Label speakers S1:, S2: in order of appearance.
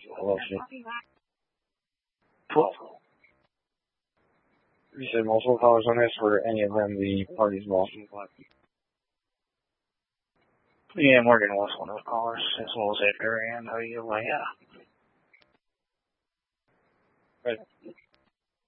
S1: Hello, shit.
S2: 12.
S1: You said multiple callers on this. For any of them, the party's lost.
S2: Yeah, Morgan was one of the callers, as well as Edgar and yeah.
S1: Right.